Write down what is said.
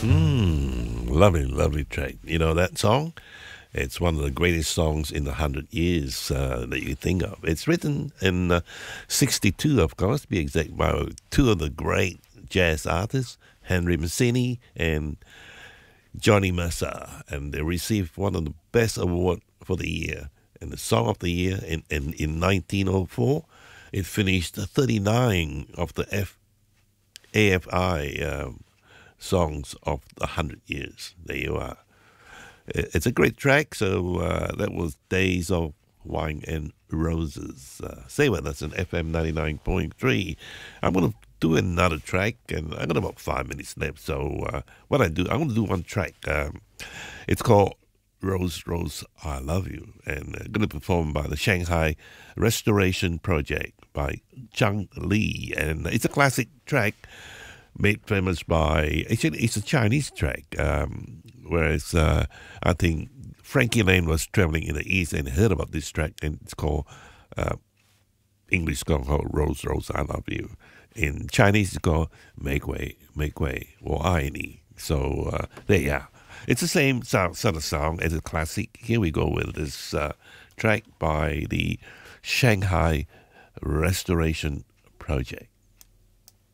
Lovely, lovely track. You know that song? It's one of the greatest songs in the 100 years that you think of. It's written in 62, of course, to be exact, by two of the great jazz artists, Henry Mancini and Johnny Mercer. And they received one of the best awards for the year. And the Song of the Year in 1904, it finished 39 of the AFI songs of the 100 years. There you are. It's a great track. So that was Days of Wine and Roses. Stay with us on FM 99.3. I'm going to do another track, and I got about 5 minutes left. So what I'm going to do one track. It's called Rose, Rose, I Love You, and going to perform by the Shanghai Restoration Project by Zhang Li. And it's a classic track made famous by, actually it's a Chinese track, whereas I think Frankie Lane was traveling in the East and heard about this track, and it's called, English called Rose, Rose, I Love You. In Chinese it's called 玫瑰，玫瑰，我爱你. So there you are. It's the same sort of song as a classic. Here we go with this track by the Shanghai Restoration Project.